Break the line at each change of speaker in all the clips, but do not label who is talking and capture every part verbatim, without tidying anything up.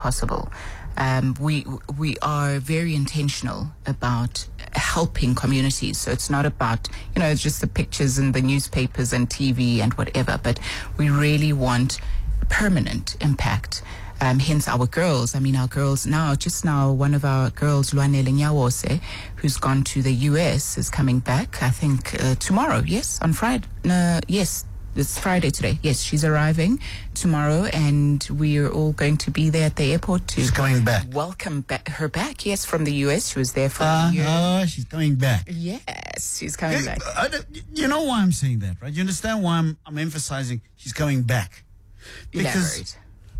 possible. Um, we we are very intentional about helping communities. So it's not about, you know, it's just the pictures in the newspapers and T V and whatever, but we really want permanent impact. Um, hence our girls. I mean, our girls now, just now, one of our girls, Luanele Nyawose, who's gone to the U S, is coming back, I think, uh, tomorrow. Yes, on Friday. No, yes, it's Friday today. Yes, she's arriving tomorrow, and we are all going to be there at the airport to
she's coming back.
welcome ba- her back. Yes, from the U S. She was there for
uh,
a year.
Oh, she's coming back.
Yes, she's coming
Yeah,
back.
I don't- you know why I'm saying that, right? You understand why I'm, I'm emphasizing she's coming back? Because
Elaborate.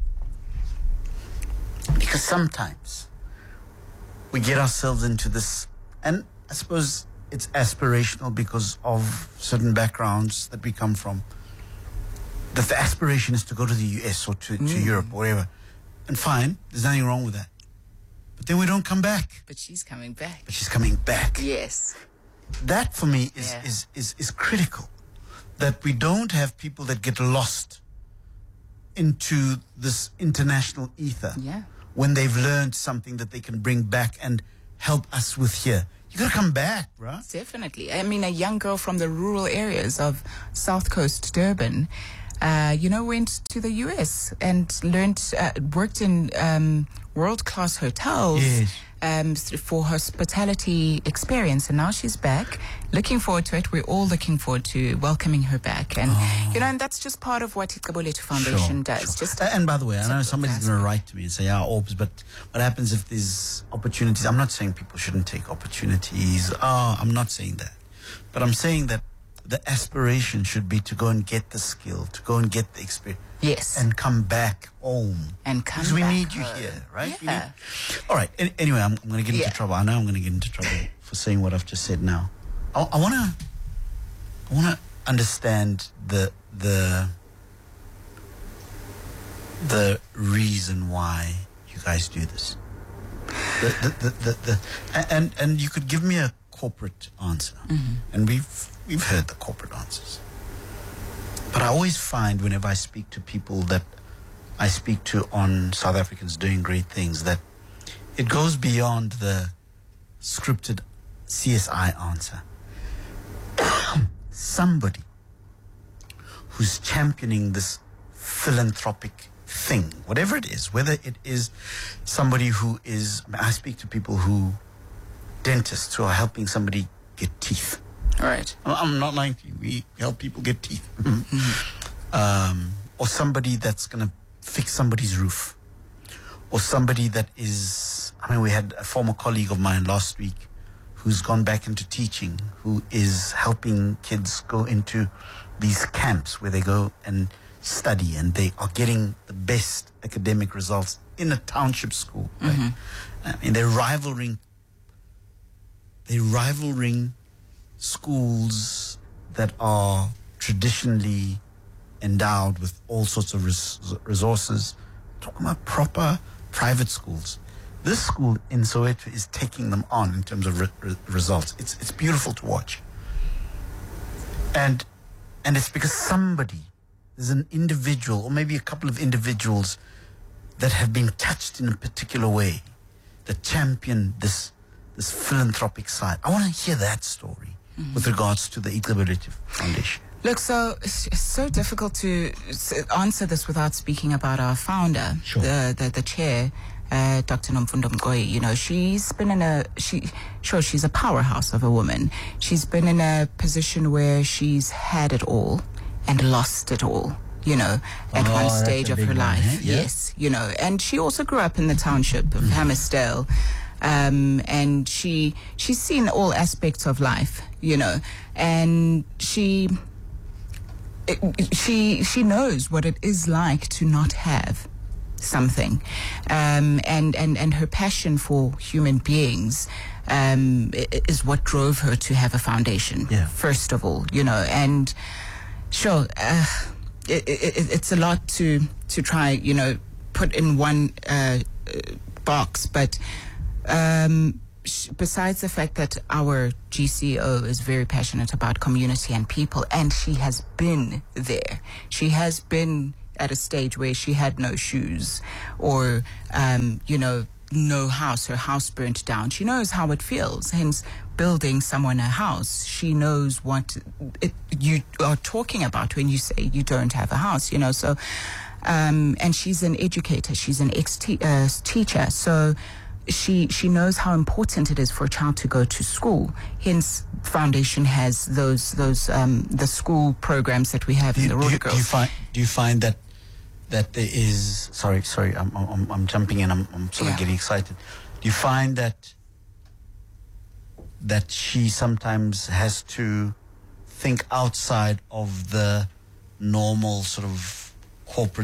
Because sometimes we get ourselves into this, and I suppose it's aspirational because of certain backgrounds that we come from, that the aspiration is to go to the U S or to, to
Mm.
Europe or whatever. And fine, there's nothing wrong with that. But then we don't come back.
But she's coming back.
But she's coming back.
Yes.
That for me is,
Yeah.
is, is, is critical. That we don't have people that get lost into this international ether.
Yeah.
When they've learned something that they can bring back and help us with here. You gotta come back, bruh.
Definitely. I mean, a young girl from the rural areas of South Coast Durban, uh, you know, went to the U S and learned, uh, worked in um, world-class hotels
Yes.
um, for hospitality experience. And now she's back, looking forward to it. We're all looking forward to welcoming her back. And,
Oh.
you know, and that's just part of what Ikaboletu Foundation
Sure,
does.
sure.
Just
Uh, and by the way, I know
simple
somebody's
task.
going to write to me and say, yeah, Orbs, but what happens if there's opportunities? I'm not saying people shouldn't take opportunities. Oh, I'm not saying that. But I'm saying that the aspiration should be to go and get the skill, to go and get the experience.
Yes.
And come back home.
And come
Because we
back
need you
home.
here, right? We
Yeah.
need- all right. An- anyway, I'm, I'm going to get into
Yeah.
trouble. I know I'm going to get into trouble for saying what I've just said now. I, I want to I want to understand the the the reason why you guys do this. The, the, the, the, the, and, and you could give me a corporate answer.
Mm-hmm.
And we've, we've heard the corporate answers. But I always find whenever I speak to people that I speak to on South Africans doing great things, that it goes beyond the scripted C S I answer. Somebody who's championing this philanthropic thing, whatever it is, whether it is somebody who is, I mean, I speak to people who, dentists who are helping somebody get teeth.
All right.
I'm not lying to you. We help people get teeth. um, or somebody that's going to fix somebody's roof. Or somebody that is, I mean, we had a former colleague of mine last week who's gone back into teaching, who is helping kids go into these camps where they go and study, and they are getting the best academic results in a township school. Right?
Mm-hmm.
I mean, they're rivaling, they're rivaling schools that are traditionally endowed with all sorts of res- resources. Talking about proper private schools. This school in Soweto is taking them on in terms of re- re- results. It's it's beautiful to watch. And and it's because somebody, there's an individual or maybe a couple of individuals that have been touched in a particular way, that champion this this philanthropic side. I want to hear that story mm-hmm. with regards to the Ikaboletu Foundation.
Look, so it's so difficult to s- answer this without speaking about our founder,
Sure.
the, the the chair, uh, Doctor Nomfundo Mgoyi. You know, she's been in a she sure she's a powerhouse of a woman. She's been in a position where she's had it all and lost it all. You know, at
Oh,
one
that's
stage
a
of
big
her
one,
life.
eh? Yeah.
Yes, you know, and she also grew up in the township of Hammersdale. Um, and she she's seen all aspects of life, you know, and she. It, she she knows what it is like to not have something, um, and and and her passion for human beings um, i- is what drove her to have a foundation.
Yeah.
First of all, you know, and sure, uh, it, it, it's a lot to to try, you know, put in one uh, uh, box, but. Um, Besides the fact that our G C O is very passionate about community and people, and she has been there. She has been at a stage where she had no shoes or, um, you know, no house, her house burnt down. She knows how it feels. Hence, building someone a house, she knows what it, you are talking about when you say you don't have a house, you know. So, um, and she's an educator. She's an ex-teacher. So she she knows how important it is for a child to go to school. Hence, Foundation has those those um, the school programs that we have
do
in
you,
the
do
Rota
you,
Girls.
do you find do you find that that there is sorry sorry I'm I'm, I'm jumping in. I'm, I'm sort
Yeah.
of getting excited. Do you find that that she sometimes has to think outside of the normal sort of corporate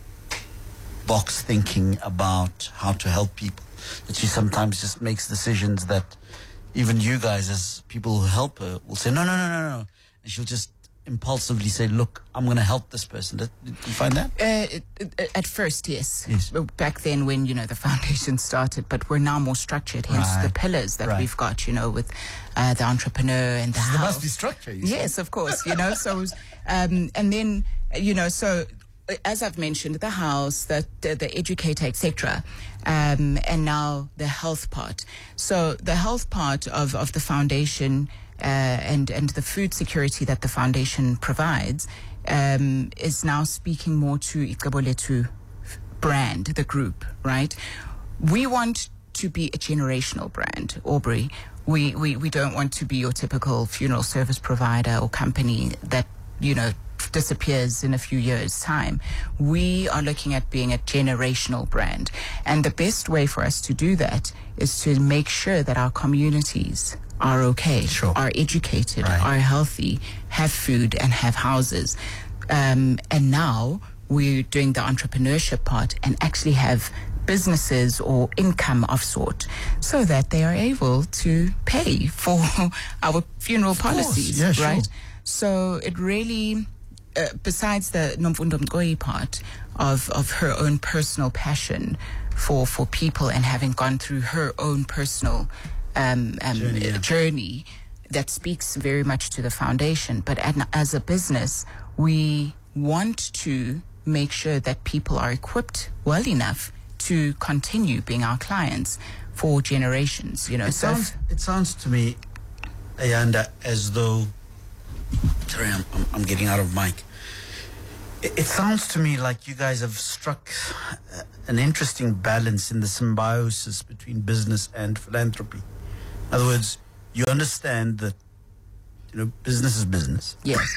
box thinking about how to help people? That she sometimes just makes decisions that even you guys as people who help her will say, no, no, no, no, no. And she'll just impulsively say, look, I'm going to help this person. Did, did you find that?
Uh, it- it- at first, yes.
Yes.
Back then when, you know, the foundation started, but we're now more structured, hence
Right.
the pillars that
Right.
we've got, you know, with uh, the entrepreneur and the
There
house.
must be structure. You say.
Yes, of course, you know, so, um, and then, you know, so uh, as I've mentioned, the house, the, the, the educator, et cetera, um, and now the health part. So the health part of, of the foundation uh, and, and the food security that the foundation provides um, is now speaking more to Ikaboletu brand, the group, right? We want to be a generational brand, Aubrey. We, we, we don't want to be your typical funeral service provider or company that, you know, disappears in a few years' time. We are looking at being a generational brand. And the best way for us to do that is to make sure that our communities are okay,
Sure.
are educated,
Right.
are healthy, have food and have houses. Um, and now we're doing the entrepreneurship part and actually have businesses or income of sort so that they are able to pay for our funeral
course,
policies,
yeah, sure.
right? So it really, uh, besides the Nomfundo Mqoyi part of, of her own personal passion for, for people and having gone through her own personal um, um,
Journey, yeah.
journey, that speaks very much to the foundation. But an- as a business, we want to make sure that people are equipped well enough to continue being our clients for generations, you know.
It
so if-
sounds, it sounds to me, Ayanda, as though, sorry, I'm, I'm, I'm getting out of mic. It, it sounds to me like you guys have struck uh, an interesting balance in the symbiosis between business and philanthropy. In other words, you understand that, you know, business is business
yes,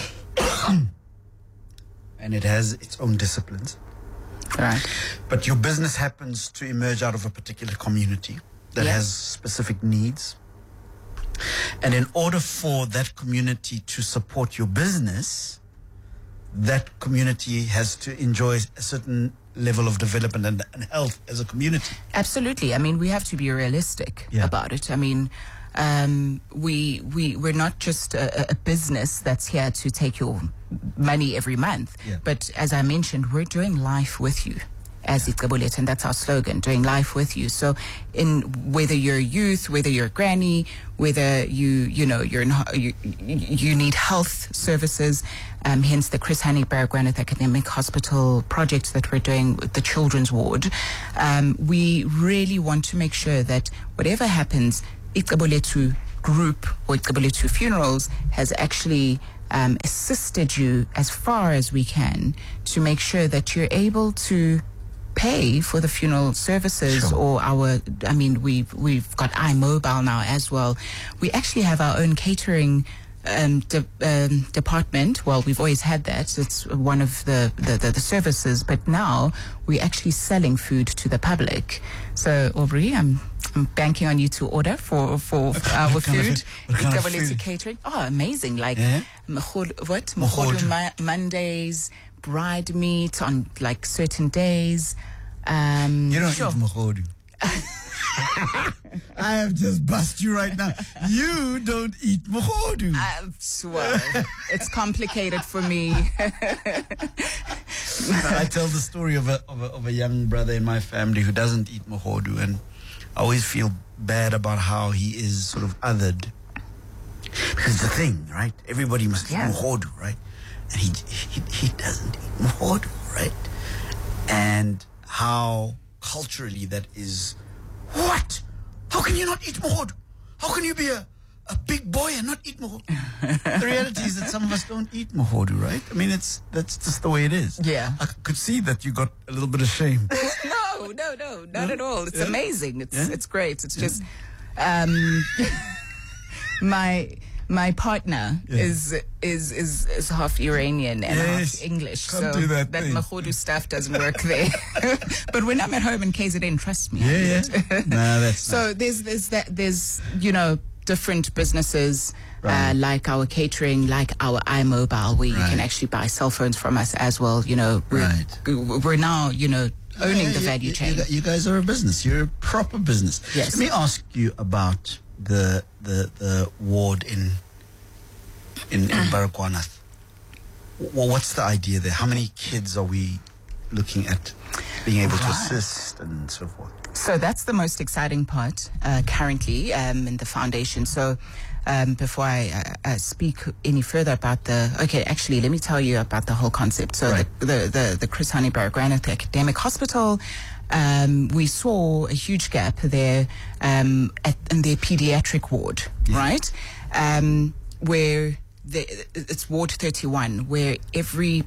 and it has its own disciplines.
right.
But your business happens to emerge out of a particular community that
Yeah.
has specific needs. And in order for that community to support your business, that community has to enjoy a certain level of development and, and health as a community.
Absolutely. I mean, we have to be realistic
Yeah.
about it. I mean, um, we we we're not just a, a business that's here to take your money every month.
Yeah.
But as I mentioned, we're doing life with you. As Ikabolet, and that's our slogan, doing life with you. So, in whether you're a youth, whether you're a granny, whether you you know you're in, ho- you, you need health services, um, hence the Chris Hani Baragwanath Academic Hospital project that we're doing with the children's ward. Um, we really want to make sure that whatever happens, Ikaboletu Group or Ikaboletu Funerals has actually um, assisted you as far as we can to make sure that you're able to pay for the funeral services.
Sure.
Or our, I mean, we've, we've got iMobile now as well. We actually have our own catering um, de- um, department. Well, we've always had that. It's one of the, the, the, the services, but now we're actually selling food to the public. So, Aubrey, I'm, I'm banking on you to order for, for our
What kind of
food.
food? What kind of
Ikaboletu
food?
Catering. Oh, amazing. Like,
Yeah?
Mkhulu- what?
Mkhodu.
Mkhodu Ma- Mondays, bride meat on like certain days. Um,
You don't
sure.
eat mohodu. I have just bust you right now. You don't eat mohodu.
Uh, well, it's complicated for me.
I tell the story of a, of a of a young brother in my family who doesn't eat mohodu, and I always feel bad about how he is sort of othered. Because it's the thing, right? Everybody must eat
Yeah.
mohodu, right? and he he, he doesn't eat mohodu, right? And how culturally that is, what? How can you not eat mohodu? How can you be a, a big boy and not eat mohodu? The reality is that some of us don't eat mohodu, right? I mean, it's that's just the way it is.
Yeah.
I could see that you got a little bit ashamed.
No, no, no, not
No?
at all. It's
Yeah?
amazing. It's
Yeah?
it's great. It's just um, my my partner
Yeah.
is is is is half Iranian and
Yes.
half English,
Can't
so
do that
that
thing.
Mahodu stuff doesn't work there. But when I'm at home in K Z N, trust me. I
Yeah,
do
yeah.
it.
Nah, that's
So there's there's that there's you know different businesses
Right.
uh, like our catering, like our iMobile, where you can
Right.
actually buy cell phones from us as well. You know, we're,
Right.
we're now you know owning
Yeah,
the
you-
value
you,
chain.
You, you guys are a business. You're a proper business.
Yes.
Let me ask you about the the the ward in in, in Baragwanath. Well, what's the idea there? How many kids are we looking at being able to
Right.
assist and so forth?
So that's the most exciting part uh, currently um, in the foundation. So um, before I uh, uh, speak any further about the, okay, actually, let me tell you about the whole concept. So
Right.
the, the, the, the Chris Hani Baragwanath Academic Hospital, um, we saw a huge gap there um, at, in their pediatric ward, right? Um, where the, it's Ward thirty-one, where every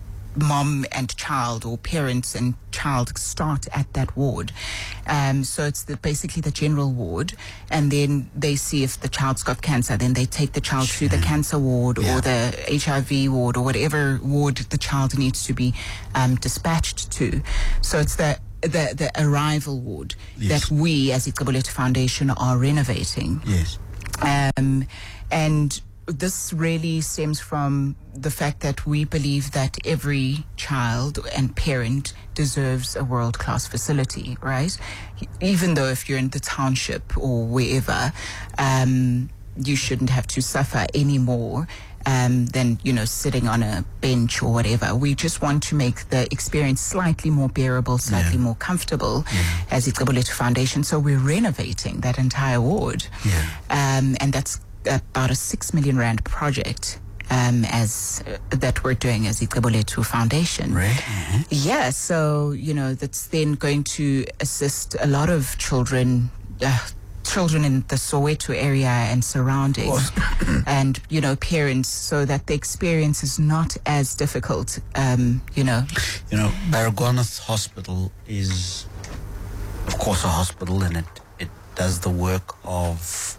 mom and child or parents and child start at that ward. Um, so it's the, basically the general ward, and then they see if the child's got cancer. Then they take the child to the cancer ward
Yeah.
or the H I V ward or whatever ward the child needs to be um, dispatched to. So it's the the, the arrival ward
Yes.
that we as Ikaboletu Foundation are renovating.
Yes.
Um, and this really stems from the fact that we believe that every child and parent deserves a world-class facility, right? Even though if you're in the township or wherever, um, you shouldn't have to suffer any more um, than, you know, sitting on a bench or whatever. We just want to make the experience slightly more bearable, slightly
Yeah.
more comfortable as Ikaboletu Foundation. So we're renovating that entire ward.
Yeah.
Um, and that's about a six million rand project um, as uh, that we're doing as Ikaboletu Foundation.
Right.
Yeah, so you know that's then going to assist a lot of children, uh, children in the Soweto area and surroundings, and you know parents, so that the experience is not as difficult. Um, you know,
You know, Baragwanath Hospital is, of course, a hospital, and it, it does the work of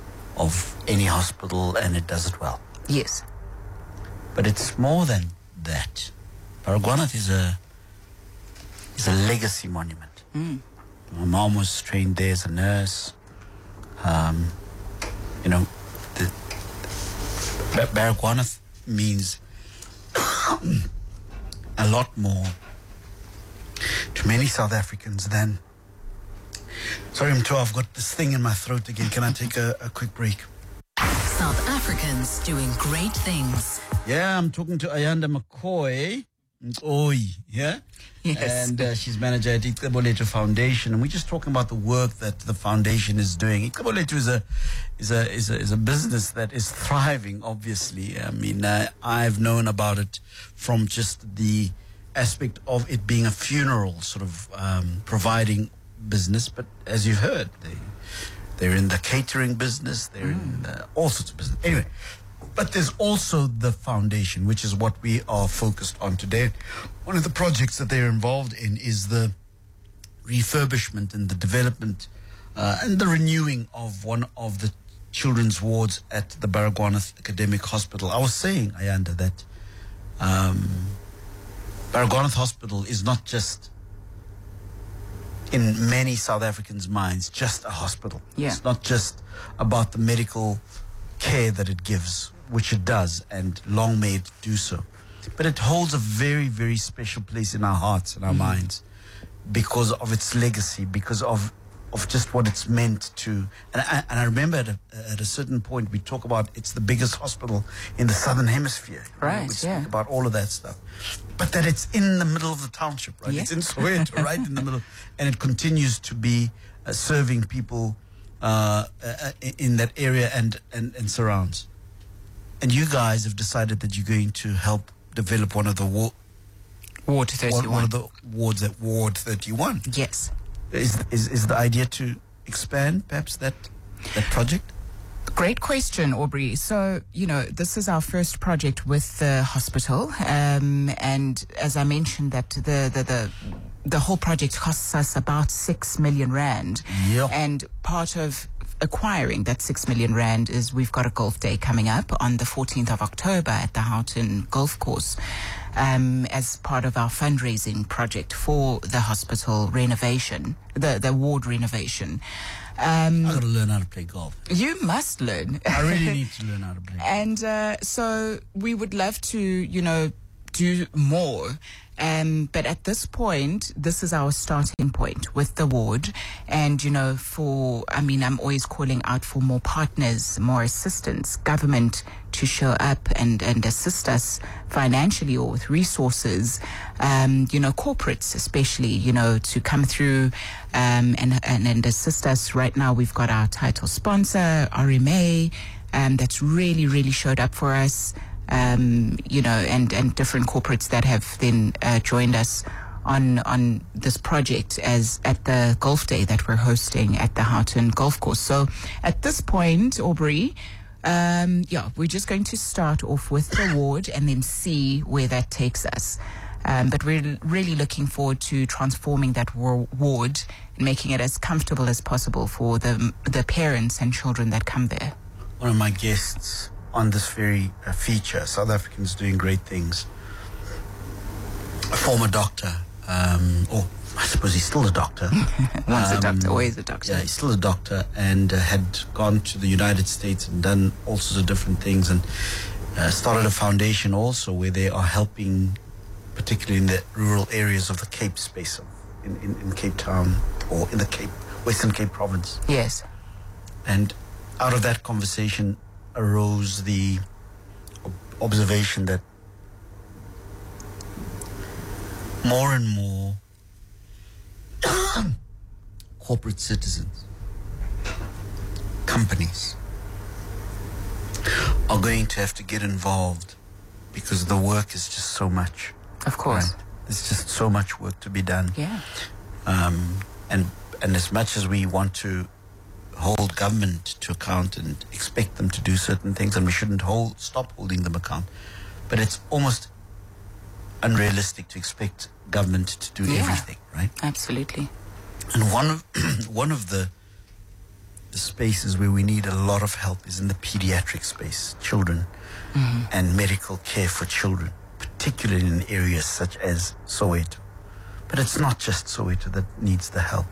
of any hospital, and it does it well.
yes,
But it's more than that. Baragwanath is a is a legacy monument. My mom was trained there as a nurse. Um, you know, the, Ba- Baragwanath means a lot more to many South Africans than. Sorry, Mto, I've got this thing in my throat again. Can I take a, a quick break?
South Africans doing great things.
Yeah, I'm talking to Ayanda McCoy. Oi, yeah?
Yes.
And uh, she's manager at Ikaboletu Foundation, and we're just talking about the work that the foundation is doing. Ikaboletu is a is a is a is a business that is thriving. Obviously, I mean, uh, I've known about it from just the aspect of it being a funeral, sort of um, providing business. But as you've heard, they they're in the catering business. They're in uh, all sorts of business. Anyway. But there's also the foundation, which is what we are focused on today. One of the projects that they're involved in is the refurbishment and the development uh, and the renewing of one of the children's wards at the Baragwanath Academic Hospital. I was saying, Ayanda, that um, Baragwanath Hospital is not just, in many South Africans' minds, just a hospital.
Yeah.
It's not just about the medical care that it gives, which it does, and long may it do so. But it holds a very, very special place in our hearts and our minds because of its legacy, because of of just what it's meant to. And I, and I remember at a, at a certain point we talk about it's the biggest hospital in the Southern Hemisphere. You know,
Right,
we speak
yeah.
about all of that stuff. But that it's in the middle of the township, right?
Yeah.
It's in Soweto, right in the middle. And it continues to be uh, serving people uh, uh, in that area and, and, and surrounds. And you guys have decided that you're going to help develop one of the wa-
Ward thirty-one.
one, one of the wards at Ward thirty-one.
Yes.
Is is is the idea to expand perhaps that that project?
Great question, Aubrey. So, you know, this is our first project with the hospital. Um, and as I mentioned, that the, the, the, the whole project costs us about six million rand.
Yeah.
And part of acquiring that six million rand is we've got a golf day coming up on the fourteenth of October at the Houghton Golf Course. Um, as part of our fundraising project for the hospital renovation, the, the ward renovation. Um,
I got to learn how to play golf.
you must learn.
I really need to learn how to play golf.
And uh, so we would love to, you know, do more. Um, but at this point, this is our starting point with the ward. And, you know, for, I mean, I'm always calling out for more partners, more assistance, government to show up and, and assist us financially or with resources, um, you know, corporates especially, you know, to come through um, and, and, and assist us. Right now, we've got our title sponsor, R M A, um, that's really, really showed up for us. Um, you know, and, and different corporates that have then uh, joined us on on this project as at the golf day that we're hosting at the Houghton Golf Course. So at this point, Aubrey, um, yeah, we're just going to start off with the ward and then see where that takes us. Um, but we're really looking forward to transforming that war- ward and making it as comfortable as possible for the the parents and children that come there.
One of my guests on this very uh, feature, South Africans Doing Great Things, a former doctor, um, or I suppose he's still a doctor.
Once
um,
a doctor, always a doctor.
Yeah, he's still a doctor, and uh, had gone to the United States and done all sorts of different things, and uh, started a foundation also where they are helping, particularly in the rural areas of the Cape space, of, in, in, in Cape Town, or in the Cape, Western Cape province.
Yes.
And out of that conversation arose the ob- observation that more and more corporate citizens, companies, are going to have to get involved because the work is just so much.
Of course.
Right? There's just so much work to be done.
Yeah.
Um, and and as much as we want to hold government to account and expect them to do certain things, and we shouldn't hold stop holding them account, but it's almost unrealistic to expect government to do
Yeah.
everything, right?
Absolutely.
And one of one of the the spaces where we need a lot of help is in the pediatric space, children, mm-hmm. and medical care for children, particularly in areas such as Soweto. But it's not just Soweto that needs the help.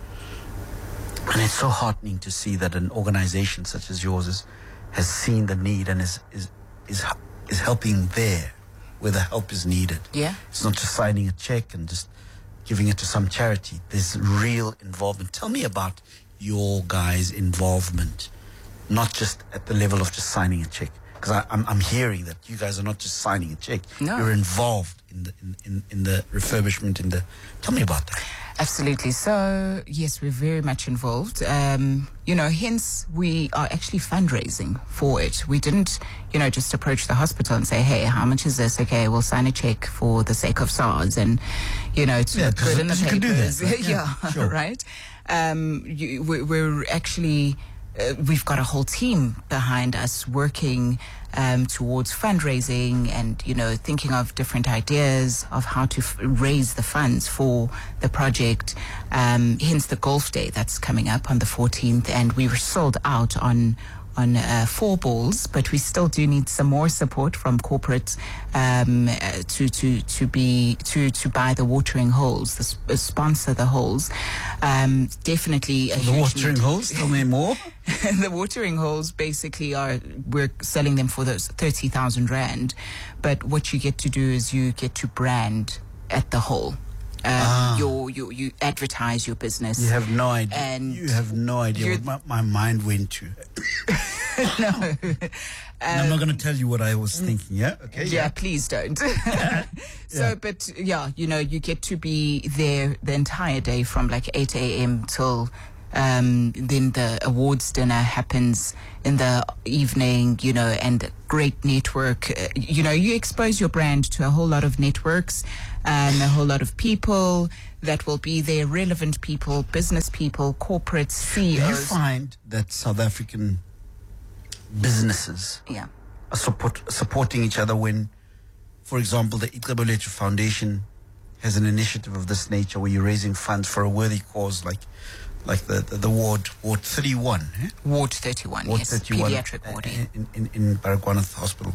And it's so heartening to see that an organization such as yours is, has seen the need and is, is is is helping there where the help is needed.
Yeah.
It's not just signing a check and just giving it to some charity. There's real involvement. Tell me about your guys' involvement, not just at the level of just signing a check. Because I'm I'm hearing that you guys are not just signing a check.
No.
You're involved in the in, in, in the refurbishment. In the tell me about that.
Absolutely. So, yes, we're very much involved. Um, you know, hence we are actually fundraising for it. We didn't, you know, just approach the hospital and say, hey, how much is this? Okay, we'll sign a check for the sake of SARS and, you know, to
Yeah,
look good in the
you can do
papers.
that, right?
yeah,
Yeah, sure.
right? Um, you, we, we're actually... Uh, we've got a whole team behind us working um, towards fundraising and, you know, thinking of different ideas of how to f- raise the funds for the project. Um, hence the golf day that's coming up on the fourteenth, and we were sold out on on uh, four balls, but we still do need some more support from corporate um, uh, to to to be to to buy the watering holes, the sp- uh, sponsor the holes. Um, definitely a
The
huge
watering
need.
holes. Tell me more.
The watering holes basically are, we're selling them for those thirty thousand rand, but what you get to do is you get to brand at the hole. Um,
Ah.
your, your, you advertise your business.
You have no idea.
And
you have no idea
you're-
what my, my mind went to.
no.
And I'm not going to tell you what I was thinking. Yeah. Okay.
Yeah, please don't. so,
Yeah.
but yeah, you know, you get to be there the entire day from like eight a.m. till Um, then the awards dinner happens in the evening, you know, and great network. Uh, you know, you expose your brand to a whole lot of networks and a whole lot of people that will be there, relevant people, business people, corporates, C E Os.
Do you find that South African businesses
Yeah.
are support, supporting each other when, for example, the Ixabolethu Foundation has an initiative of this nature where you're raising funds for a worthy cause like like the, the, the ward, Ward thirty-one, eh?
Ward thirty-one,
Ward
yes,
thirty-one,
pediatric ward.
uh, in, in, in Baragwanath Hospital.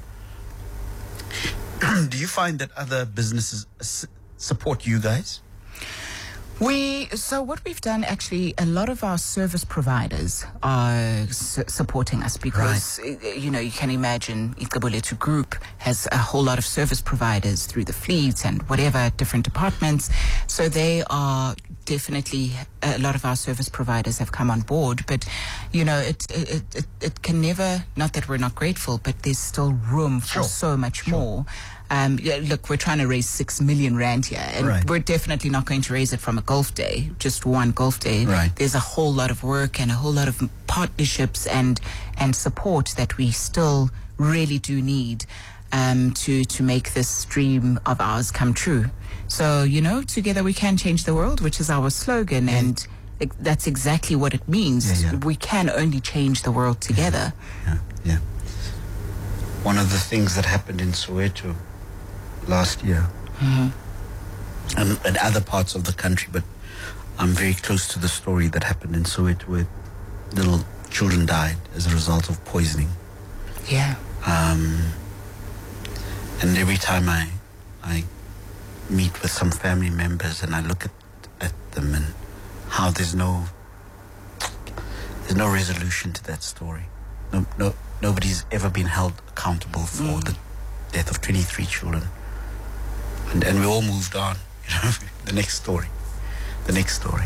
Do you find that other businesses s- support you guys?
We so what we've done actually, a lot of our service providers are su- supporting us because uh, you know you can imagine Ixabolethu Group has a whole lot of service providers through the fleet and whatever different departments. So they are definitely, a lot of our service providers have come on board. But you know it it it, it can never, not that we're not grateful, but there's still room for
Sure.
so much more. Um, yeah, look, we're trying to raise six million rand here, and
Right.
we're definitely not going to raise it from a golf day, just one golf day.
Right.
There's a whole lot of work and a whole lot of partnerships and and support that we still really do need um, to to make this dream of ours come true. So you know, together we can change the world, which is our slogan, and it, that's exactly what it means.
Yeah, yeah.
We can only change the world together.
Yeah, yeah. One of the things that happened in Soweto last year,
Mm-hmm.
and, and other parts of the country, but I'm very close to the story that happened in Soweto where little children died as a result of poisoning.
Yeah.
Um, and every time I I meet with some family members and I look at, at them and how there's no there's no resolution to that story. No, no, nobody's ever been held accountable for the death of twenty-three children. And, and we all moved on. You know, the next story, the next story.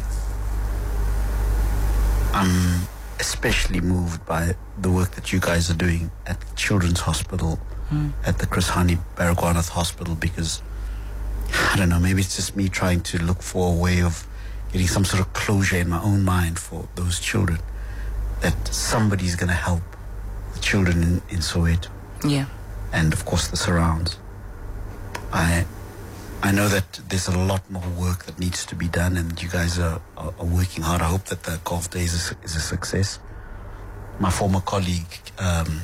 I'm especially moved by the work that you guys are doing at Children's Hospital, at the Chris Hani Baragwanath Hospital, because I don't know, maybe it's just me trying to look for a way of getting some sort of closure in my own mind for those children, that somebody's going to help the children in, in Soweto
Yeah.
and of course the surrounds. I I know that there's a lot more work that needs to be done, and you guys are, are, are working hard. I hope that the golf day is a, is a success. My former colleague, um,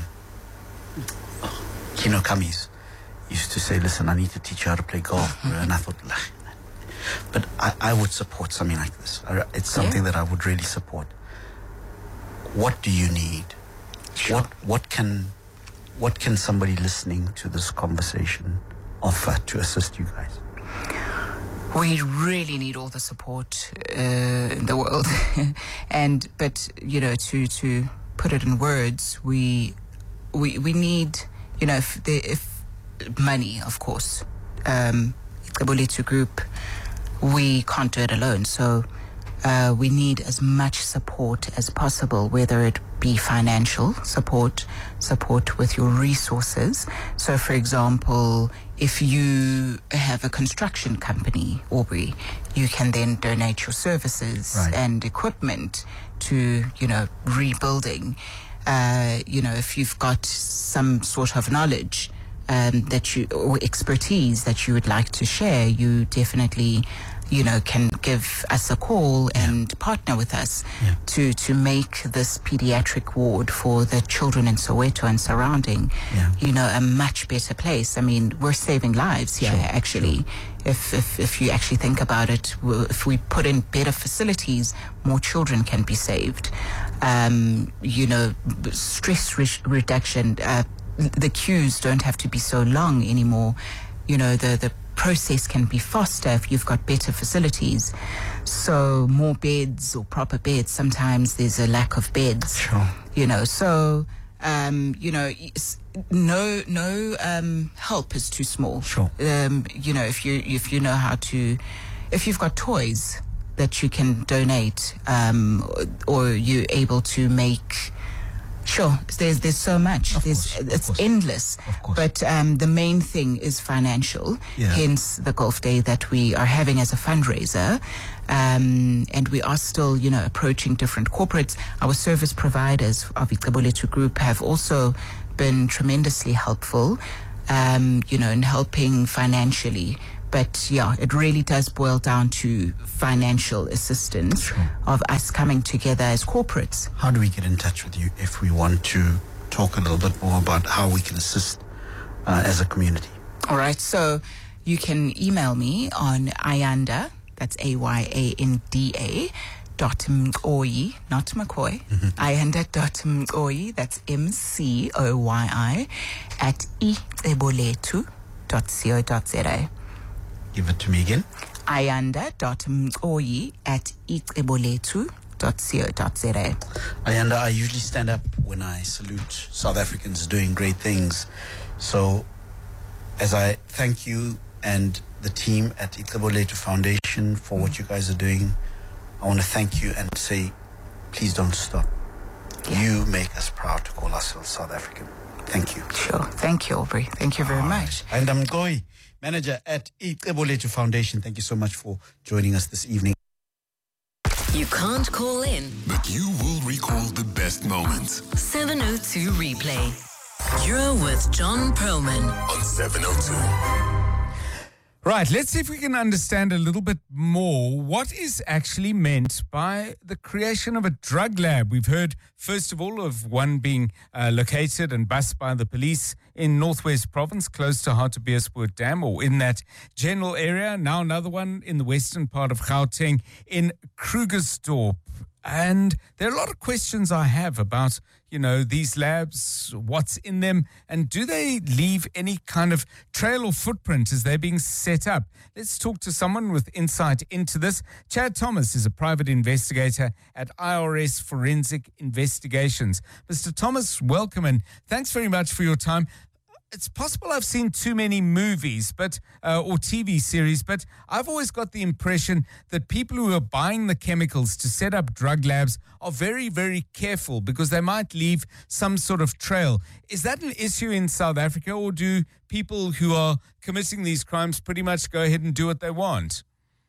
Kino Kamis, used to say, listen, I need to teach you how to play golf. And I thought, but I, I would support something like this. I, it's something
Yeah.
that I would really support. What do you need?
Sure.
What what can what can somebody listening to this conversation offer to assist you guys?
We really need all the support uh, in the world, and but you know, to to put it in words, we we we need, you know, if the if money, of course, um, Ixabolethu Group, we can't do it alone. So uh, we need as much support as possible, whether it be financial support, support with your resources. So, for example, if you have a construction company, Aubrey, you can then donate your services
Right.
and equipment to, you know, rebuilding. Uh, you know, if you've got some sort of knowledge um, that you, or expertise that you would like to share, you definitely, you know, can give us a call and partner with us
Yeah.
to, to make this pediatric ward for the children in Soweto and surrounding,
Yeah.
you know, a much better place. I mean, we're saving lives here,
Sure,
actually. If, if, if you actually think about it, w- if we put in better facilities, more children can be saved. Um, you know, b- stress re- reduction, uh, the queues don't have to be so long anymore. You know, the, the process can be faster if you've got better facilities. So more beds or proper beds. Sometimes there's a lack of beds.
Sure.
You know, so um, you know, s- no no um, help is too small.
Sure.
Um, you know, if you if you know how to, if you've got toys that you can donate, um, or, or you're able to make Sure, there's there's so much.
Of
there's
course, of
it's
course.
endless.
Of course.
But um, the main thing is financial.
Yeah.
Hence the golf day that we are having as a fundraiser. Um, and we are still, you know, approaching different corporates. Our service providers of Ixabolethu Group have also been tremendously helpful, um, you know, in helping financially. But yeah, it really does boil down to financial assistance
Sure.
of us coming together as corporates.
How do we get in touch with you if we want to talk a little bit more about how we can assist uh, as a community?
All right, so you can email me on Ayanda, that's A Y A N D A, dot Mcoyi, not McCoy, mm-hmm. Ayanda dot Mcoyi, that's M C O Y I, at ixabolethu dot co dot za.
Give it to me again.
Ayanda dot Mcoyi at ixabolethu dot co dot za.
Ayanda, I usually stand up when I salute South Africans doing great things. So, as I thank you and the team at Ixabolethu Foundation for what you guys are doing, I want to thank you and say, please don't stop.
Yeah.
You make us proud to call ourselves South African. Thank you.
Sure. Thank you, Aubrey. Thank you very
All
much.
right. And I'm Mgoyi, manager at Ixabolethu Foundation. Thank you so much for joining us this evening.
You can't call in,
but you will recall the best moments
seven oh two Replay. You're with John Perlman
on seven oh two.
Right, let's see if we can understand a little bit more what is actually meant by the creation of a drug lab. We've heard, first of all, of one being uh, located and bussed by the police in Northwest Province, close to Hartbeespoort Dam, or in that general area. Now another one in the western part of Gauteng in Krugersdorp. And there are a lot of questions I have about, you know, these labs, what's in them, and do they leave any kind of trail or footprint as they're being set up? Let's talk to someone with insight into this. Chad Thomas is a private investigator at I R S Forensic Investigations. Mister Thomas, welcome, and thanks very much for your time. It's possible I've seen too many movies but uh, or T V series, but I've always got the impression that people who are buying the chemicals to set up drug labs are very, very careful because they might leave some sort of trail. Is that an issue in South Africa, or do people who are committing these crimes pretty much go ahead and do what they want?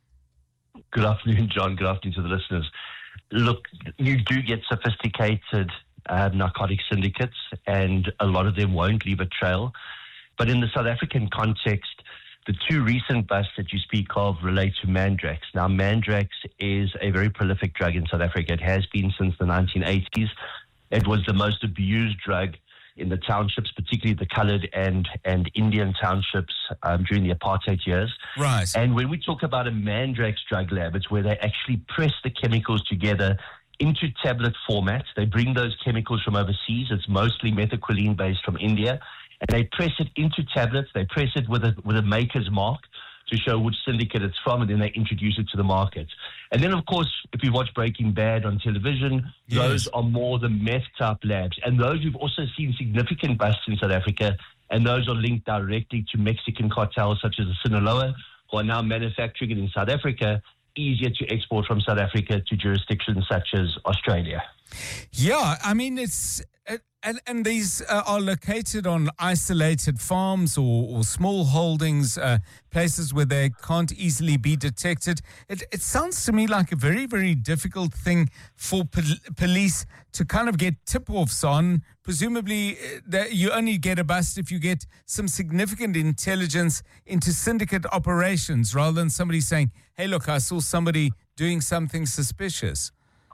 Good afternoon, John. Good afternoon to the listeners. Look, you do get sophisticated Uh, narcotic syndicates, and a lot of them won't leave a trail. But in the South African context, the two recent busts that you speak of relate to Mandrax. Now, Mandrax is a very prolific drug in South Africa. It has been since the nineteen eighties. It was the most abused drug in the townships, particularly the coloured and, and Indian townships um, during the apartheid years.
Right.
And when we talk about a Mandrax drug lab, it's where they actually press the chemicals together into tablet format. They bring those chemicals from overseas. It's mostly methaquilene based from India. And they press it into tablets. They press it with a, with a maker's mark to show which syndicate it's from, and then they introduce it to the market. And then, of course, if you watch Breaking Bad on television,
Yes.
those are more the meth type labs. And those we've also seen significant busts in South Africa, and those are linked directly to Mexican cartels such as the Sinaloa, who are now manufacturing it in South Africa, easier to export from South Africa to jurisdictions such as Australia.
Yeah, I mean, it's uh, and and these uh, are located on isolated farms or, or small holdings, uh, places where they can't easily be detected. It it sounds to me like a very, very difficult thing for pol- police to kind of get tip-offs on. Presumably, uh, that you only get a bust if you get some significant intelligence into syndicate operations, rather than somebody saying, "Hey, look, I saw somebody doing something suspicious."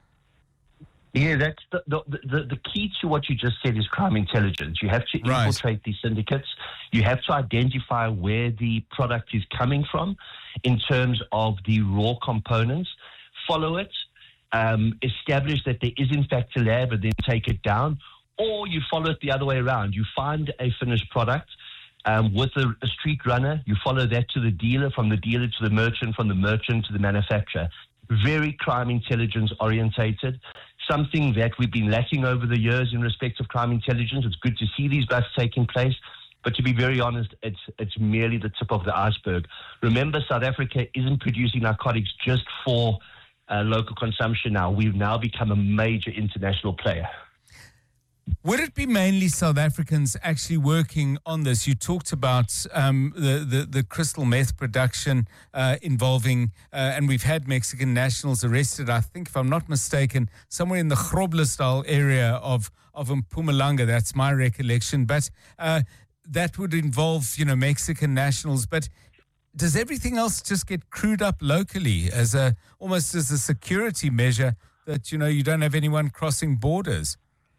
Yeah, that's the, the, the, the key to what you just said is crime intelligence. You have to
Right.
infiltrate these syndicates. You have to identify where the product is coming from in terms of the raw components, follow it, um, establish that there is in fact a lab, and then take it down, or you follow it the other way around. You find a finished product um, with a, a street runner, you follow that to the dealer, from the dealer to the merchant, from the merchant to the manufacturer. Very crime intelligence orientated, something that we've been lacking over the years in respect of crime intelligence. It's good to see these busts taking place, but to be very honest, it's it's merely the tip of the iceberg. Remember, South Africa isn't producing narcotics just for uh, local consumption now. We've now become a major international player.
Would it be mainly South Africans actually working on this? You talked about um, the, the, the crystal meth production uh, involving, uh, and we've had Mexican nationals arrested, I think, if I'm not mistaken, somewhere in the Groblersdal area of, of Mpumalanga. That's my recollection. But uh, that would involve, you know, Mexican nationals. But does everything else just get crewed up locally as a almost as a security measure that, you know, you don't have anyone crossing borders?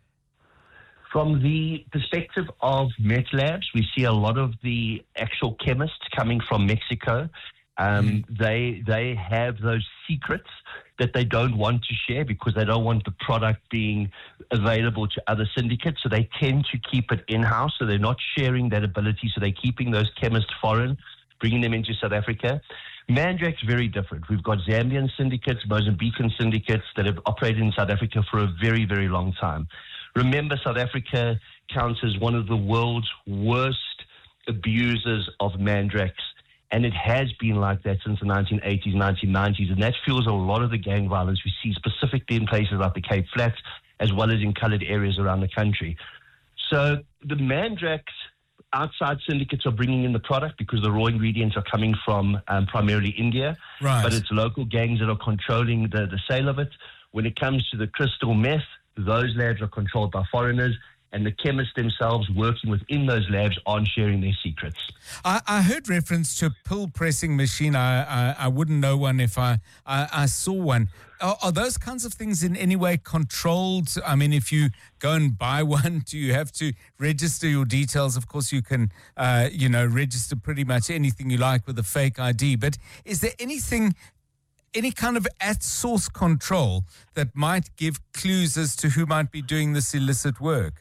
From the perspective of meth labs, we see a lot of the actual chemists coming from Mexico. Um, mm. They they have those secrets that they don't want to share because they don't want the product being available to other syndicates. So they tend to keep it in-house. So they're not sharing that ability. So they're keeping those chemists foreign, bringing them into South Africa. Mandrake's very different. We've got Zambian syndicates, Mozambican syndicates that have operated in South Africa for a very, very long time. Remember, South Africa counts as one of the world's worst abusers of mandrakes, and it has been like that since the nineteen eighties, nineteen nineties, and that fuels a lot of the gang violence we see specifically in places like the Cape Flats, as well as in coloured areas around the country. So the mandrakes, outside syndicates are bringing in the product because the raw ingredients are coming from um, primarily India,
right.
But it's local gangs that are controlling the, the sale of it. When it comes to the crystal meth, those labs are controlled by foreigners, and the chemists themselves working within those labs aren't sharing their secrets.
I, I heard reference to a pill pressing machine. I, I, I wouldn't know one if I, I, I saw one. Are, are those kinds of things in any way controlled? I mean, if you go and buy one, do you have to register your details? Of course, you can, uh, you know, register pretty much anything you like with a fake I D. But is there anything... any kind of at-source control that might give clues as to who might be doing this illicit work?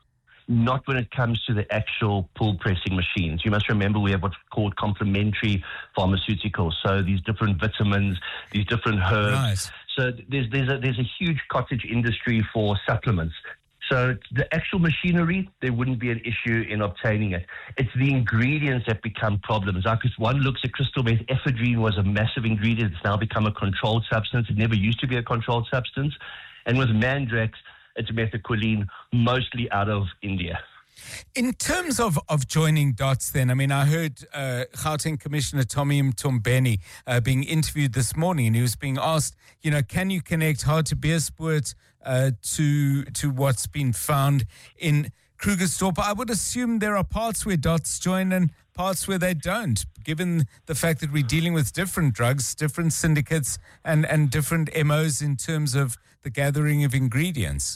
Not when it comes to the actual pull pressing machines. You must remember we have what's called complementary pharmaceuticals. So these different vitamins, these different herbs.
Right.
So there's there's a there's a huge cottage industry for supplements. So the actual machinery, there wouldn't be an issue in obtaining it. It's the ingredients that become problems. Like if one looks at crystal meth, ephedrine was a massive ingredient. It's now become a controlled substance. It never used to be a controlled substance. And with mandrakes, it's methaquilene, mostly out of India.
In terms of, of joining dots then, I mean, I heard uh, Gauteng Commissioner Tommy Mtombeni uh, being interviewed this morning, and he was being asked, you know, can you connect Hartbeespoort uh, to to what's been found in Krugersdorp? I would assume there are parts where dots join and parts where they don't, given the fact that we're dealing with different drugs, different syndicates, and, and different M Os in terms of the gathering of ingredients.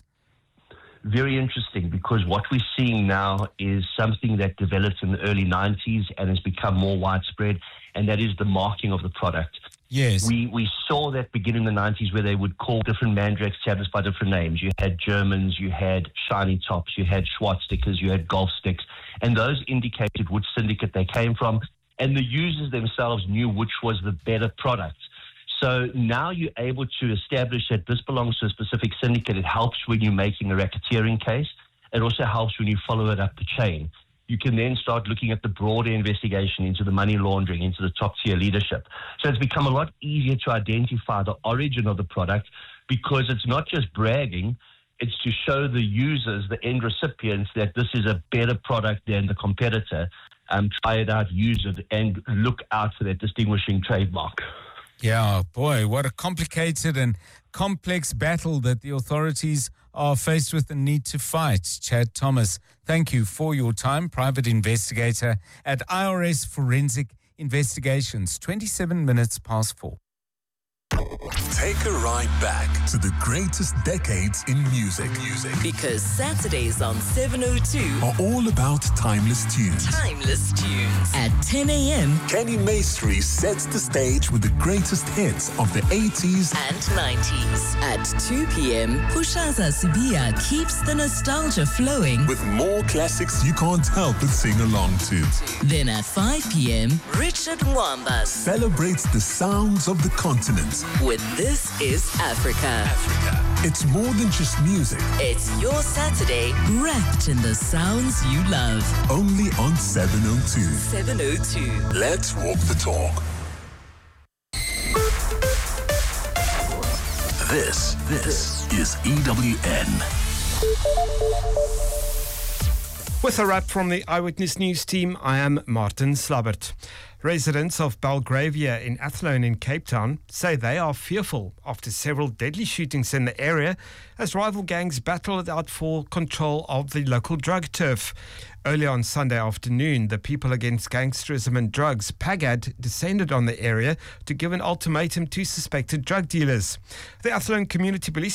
Very interesting, because what we're seeing now is something that developed in the early nineties and has become more widespread, and that is the marking of the product.
Yes.
We we saw that begin in the nineties where they would call different mandrakes tablets by different names. You had Germans, you had Shiny Tops, you had Schwartz stickers, you had Golf sticks, and those indicated which syndicate they came from, and the users themselves knew which was the better product. So now you're able to establish that this belongs to a specific syndicate. It helps when you're making a racketeering case. It also helps when you follow it up the chain. You can then start looking at the broader investigation into the money laundering, into the top-tier leadership. So it's become a lot easier to identify the origin of the product, because it's not just bragging, it's to show the users, the end recipients, that this is a better product than the competitor. Um, try it out, use it, and look out for that distinguishing trademark.
Yeah, boy, what a complicated and complex battle that the authorities are faced with and need to fight. Chad Thomas, thank you for your time. Private investigator at I R S Forensic Investigations, twenty-seven minutes past four.
Take a ride back to the greatest decades in music. Music.
Because Saturdays on seven oh two
Are all about timeless tunes.
Timeless Tunes at ten a.m.
Kenny Maestri sets the stage with the greatest hits of the eighties
and nineties. At two p.m. Pushaza Sibia keeps the nostalgia flowing.
with more classics you can't help but sing along to.
Then at five p.m. Richard Mwambas
Celebrates the sounds of the continent.
with This Is Africa.
Africa. It's more than just music.
It's your Saturday wrapped in the sounds you love.
Only on seven oh two.
seven oh two.
Let's walk the talk. This, this is E W N.
With a wrap from the Eyewitness News team, I am Martin Slabbert. Residents of Belgravia in Athlone in Cape Town say they are fearful after several deadly shootings in the area as rival gangs battle it out for control of the local drug turf. Earlier on Sunday afternoon, the People Against Gangsterism and Drugs, PAGAD, descended on the area to give an ultimatum to suspected drug dealers. The Athlone Community Police